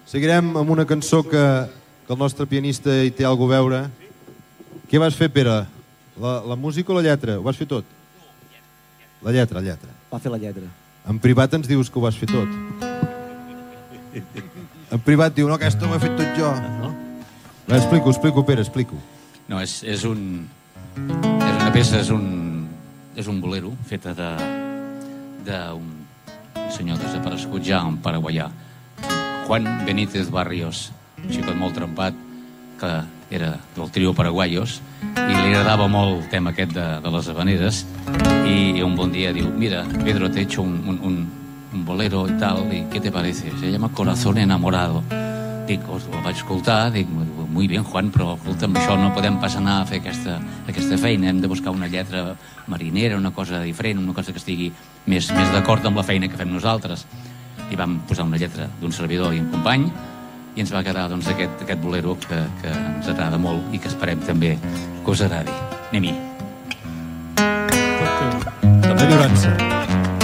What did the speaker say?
Seguirem amb una cançó que el nostre pianista hi té alguna a veure. Què vas fer, Pere? La música o la lletra? Ho vas fer tot? La lletra. Va fer la lletra. En privat ens dius que ho vas fer tot. En privat diu, no, aquesta ho he fet tot jo. Explico, Pere, explico. No, és una peça, és un bolero feta d'un senyor desaparegut ja, un paraguaià, Juan Benítez Barrios, un xicot molt trempat, que era del trio Paraguayos, i li agradava molt el tema aquest de les habaneres, i un bon dia diu, mira, Pedro, te he hecho un bolero i tal, i què te parece? Se llama Corazón Enamorado. Dic, ho vaig escoltar, dic, muy bien, Juan, però escolta'm, això no podem pas anar a fer aquesta feina, hem de buscar una lletra marinera, una cosa diferent, una cosa que estigui més d'acord amb la feina que fem nosaltres. I vam posar una lletra d'un servidor i un company, i ens va quedar doncs, aquest bolero que ens agrada molt i que esperem també que us agradi. Anem-hi. Enyorança.